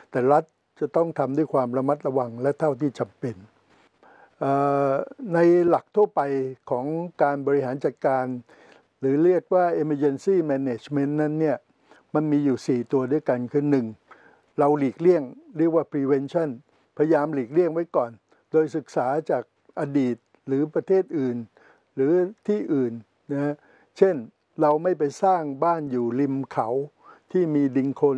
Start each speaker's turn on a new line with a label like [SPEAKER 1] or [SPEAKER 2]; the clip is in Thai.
[SPEAKER 1] แต่รัฐจะต้องทำด้วยความระมัดระวังและเท่าที่จำเป็นในหลักทั่วไปของการบริหารจัดการหรือเรียกว่า emergency management นั้นเนี่ยมันมีอยู่4ตัวด้วยกันคือ1เราหลีกเลี่ยงเรียกว่า prevention พยายามหลีกเลี่ยงไว้ก่อนโดยศึกษาจากอดีตหรือประเทศอื่นหรือที่อื่นนะเช่นเราไม่ไปสร้างบ้านอยู่ริมเขาที่มีดินโคลน